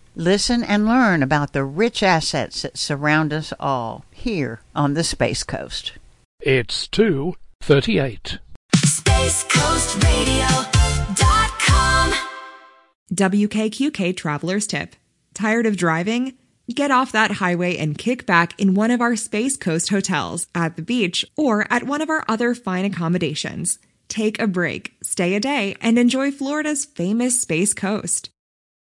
Listen and learn about the rich assets that surround us all here on the Space Coast. It's 2:38. SpaceCoastRadio.com. WKQK Traveler's Tip. Tired of driving? Get off that highway and kick back in one of our Space Coast hotels, at the beach, or at one of our other fine accommodations. Take a break, stay a day, and enjoy Florida's famous Space Coast.